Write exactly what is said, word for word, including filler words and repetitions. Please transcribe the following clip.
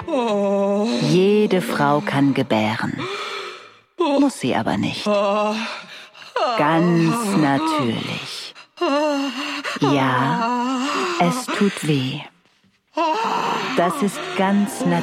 Jede Frau kann gebären, muss sie aber nicht. Ganz natürlich. Ja, es tut weh. Das ist ganz natürlich.